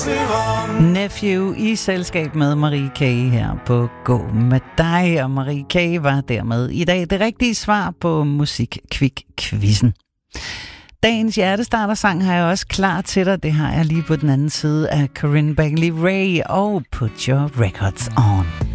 Nephew i selskab med Marie K. her på Gå med dig, og Marie K. var dermed i dag det rigtige svar på Musik-Kvik-quizzen. Dagens hjertestarter-sang har jeg også klar til dig. Det har jeg lige på den anden side af Corinne Bailey Rae og Put Your Records On.